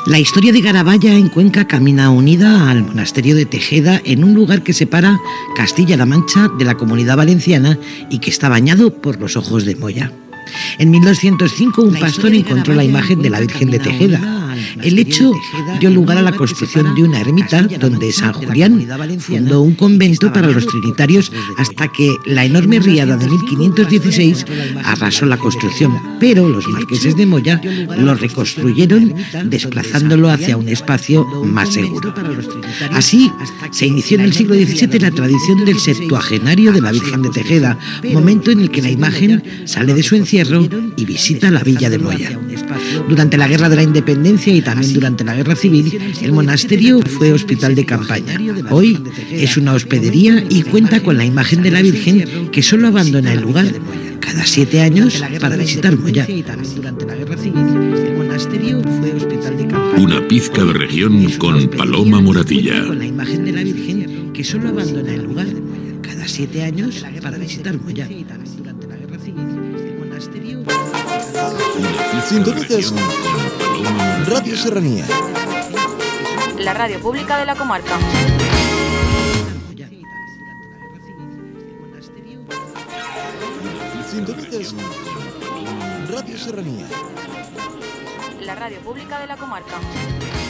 La historia de Garabaya en Cuenca camina unida al monasterio de Tejeda en un lugar que separa Castilla-La Mancha de la Comunidad Valenciana y que está bañado por los ojos de Moya. En 1205 un pastor encontró la imagen de la Virgen de Tejeda. El hecho dio lugar a la construcción de una ermita donde San Julián fundó un convento para los trinitarios hasta que la enorme riada de 1516 arrasó la construcción, pero los marqueses de Moya lo reconstruyeron desplazándolo hacia un espacio más seguro. Así se inició en el siglo XVII la tradición del septuagenario de la Virgen de Tejeda, momento en el que la imagen sale de su encierro y visita la villa de Moya. Durante la Guerra de la Independencia y también durante la Guerra Civil, el monasterio fue hospital de campaña. Hoy es una hospedería y cuenta con la imagen de la Virgen que solo abandona el lugar cada 7 años para visitar Moya. Una pizca de región con Paloma Moratilla. Con la imagen de la Virgen que solo abandona el lugar cada 7 años para visitar Moya. Sintonizas Radio Serranía, la radio pública de la comarca. Sintonizas Radio Serranía, la radio pública de la comarca.